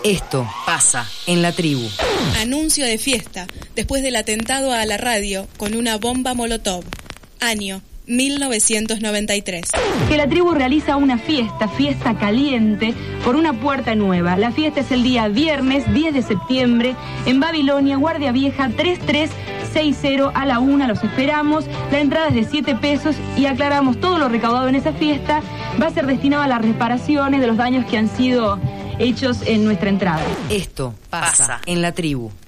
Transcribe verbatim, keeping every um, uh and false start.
Esto pasa en la tribu. Anuncio de fiesta, después del atentado a la radio con una bomba molotov. Año mil novecientos noventa y tres. Que la tribu realiza una fiesta, fiesta caliente, por una puerta nueva. La fiesta es el día viernes diez de septiembre en Babilonia, Guardia Vieja tres tres seis cero a la una. Los esperamos. La entrada es de siete pesos y aclaramos, todo lo recaudado en esa fiesta va a ser destinado a las reparaciones de los daños que han sido hechos en nuestra entrada. Esto pasa en la tribu.